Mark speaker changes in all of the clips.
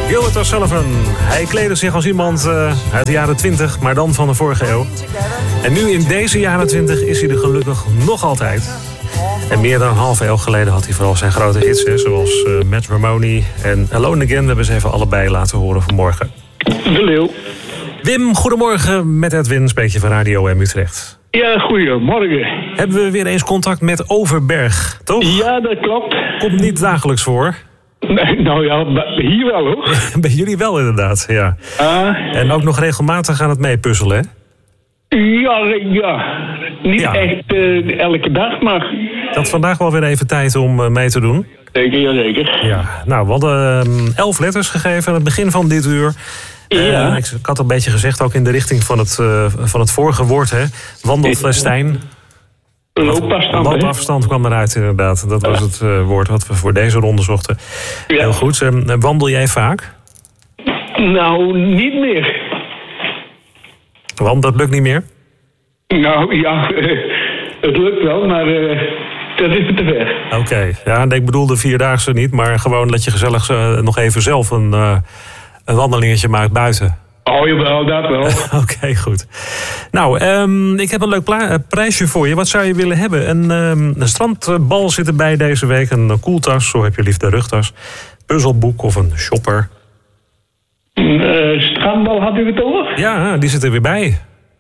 Speaker 1: Gilbert O'Sullivan. Hij kleedde zich als iemand uit de jaren 20, maar dan van de vorige eeuw. En nu in deze jaren 20 is hij er gelukkig nog altijd. En meer dan een halve eeuw geleden had hij vooral zijn grote hits, zoals Matrimony en Alone Again. We hebben ze even allebei laten horen vanmorgen.
Speaker 2: De Leeuw.
Speaker 1: Wim, goedemorgen. Met Edwin, spreek je van Radio M Utrecht.
Speaker 2: Ja, goedemorgen.
Speaker 1: Hebben we weer eens contact met Overberg, toch?
Speaker 2: Ja, dat klopt.
Speaker 1: Komt niet dagelijks voor.
Speaker 2: Nee, nou ja, hier wel hoor.
Speaker 1: Bij jullie wel inderdaad, ja. En ook nog regelmatig aan het meepuzzelen, hè?
Speaker 2: Ja. Niet echt elke dag, maar...
Speaker 1: Dat vandaag wel weer even tijd om mee te doen.
Speaker 2: Zeker, jazeker.
Speaker 1: Ja, nou, we hadden 11 letters gegeven aan het begin van dit uur.
Speaker 2: Ja.
Speaker 1: Ik had een beetje gezegd, ook in de richting van het vorige woord, hè. Wandelfestijn. Loopafstand kwam eruit, inderdaad. Dat was het woord wat we voor deze ronde zochten. Ja. Heel goed. Wandel jij vaak?
Speaker 2: Nou, niet meer.
Speaker 1: Want dat lukt niet meer?
Speaker 2: Nou, ja, het lukt wel, maar dat is te ver.
Speaker 1: Oké. Ja, ik bedoel de vierdaagse niet, maar gewoon dat je gezellig nog even zelf een wandelingetje maakt buiten.
Speaker 2: Oh, jawel, dat wel.
Speaker 1: Oké, goed. Nou, ik heb een leuk prijsje voor je. Wat zou je willen hebben? Een strandbal zit erbij deze week. Een koeltas, zo heb je lief de rugtas. Puzzelboek of een shopper.
Speaker 2: Strandbal had u het over?
Speaker 1: Ja, die zit er weer bij.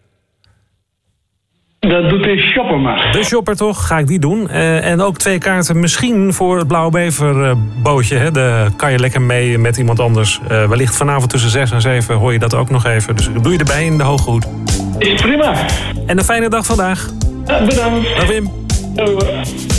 Speaker 2: Dat doet de shopper maar.
Speaker 1: De shopper toch, ga ik die doen. En ook 2 kaarten misschien voor het Blauwe Bever bootje. Hè? Daar kan je lekker mee met iemand anders. Wellicht vanavond tussen 6 en 7 hoor je dat ook nog even. Dus doe je erbij in de hoge hoed.
Speaker 2: Is prima.
Speaker 1: En een fijne dag vandaag.
Speaker 2: Bedankt.
Speaker 1: Dag Wim.
Speaker 2: Over.